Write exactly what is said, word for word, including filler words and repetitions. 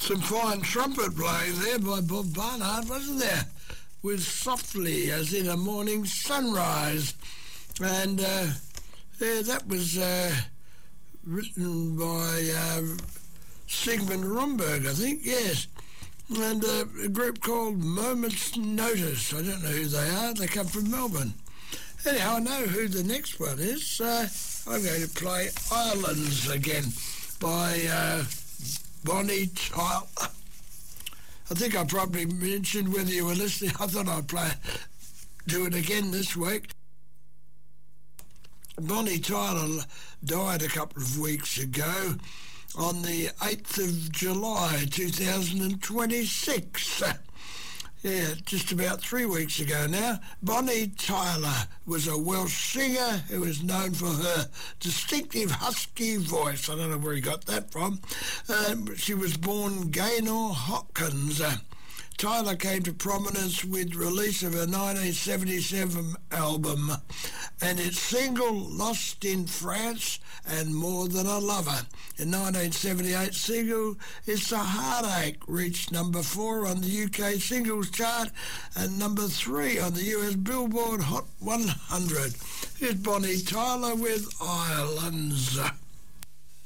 Some fine trumpet playing there by Bob Barnard, wasn't there? With Softly as in a Morning Sunrise. And uh, yeah, that was uh, written by uh, Sigmund Romberg, I think, yes. And uh, a group called Moment's Notice. I don't know who they are. They come from Melbourne. Anyhow, I know who the next one is. Uh, I'm going to play Islands again by uh, Bonnie Tyler. I think I probably mentioned whether you were listening. I thought I'd play, do it again this week. Bonnie Tyler died a couple of weeks ago on the eighth of July two thousand twenty-six. Yeah, just about three weeks ago now. Bonnie Tyler was a Welsh singer who was known for her distinctive husky voice. I don't know where he got that from. Um, she was born Gaynor Hopkins. Uh, Tyler came to prominence with release of her nineteen seventy-seven album and its single Lost in France and More Than a Lover. In nineteen seventy-eight, single It's a Heartache reached number four on the U K singles chart and number three on the U S Billboard Hot one hundred. Here's Bonnie Tyler with Islands.